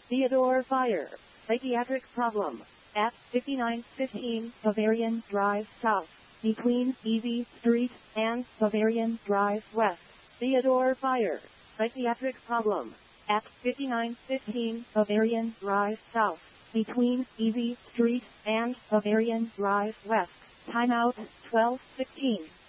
Theodore Fire. Psychiatric problem. At 5915 Bavarian Drive South, between Easy Street and Bavarian Drive West. Theodore Fire. Psychiatric problem. At 5915 Bavarian Drive South, between Easy Street and Bavarian Drive West. Timeout 12:16.